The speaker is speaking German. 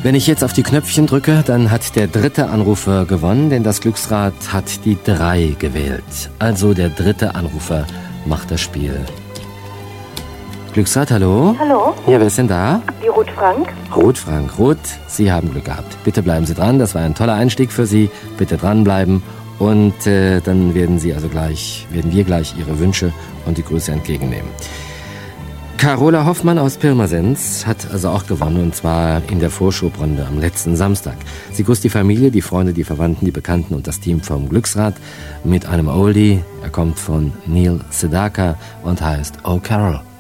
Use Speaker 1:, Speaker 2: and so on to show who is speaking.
Speaker 1: Wenn ich jetzt auf die Knöpfchen drücke, dann hat der dritte Anrufer gewonnen, denn das Glücksrad hat die 3 gewählt. Also der dritte Anrufer macht das Spiel. Glücksrad, hallo?
Speaker 2: Hallo?
Speaker 1: Ja, wer ist denn da?
Speaker 2: Die Ruth Frank.
Speaker 1: Ruth Frank. Ruth, Sie haben Glück gehabt. Bitte bleiben Sie dran, das war ein toller Einstieg für Sie. Bitte dranbleiben und dann werden wir gleich Ihre Wünsche und die Grüße entgegennehmen. Carola Hoffmann aus Pirmasens hat also auch gewonnen, und zwar in der Vorschobrunde am letzten Samstag. Sie grüßt die Familie, die Freunde, die Verwandten, die Bekannten und das Team vom Glücksrad mit einem Oldie. Er kommt von Neil Sedaka und heißt Oh Carol.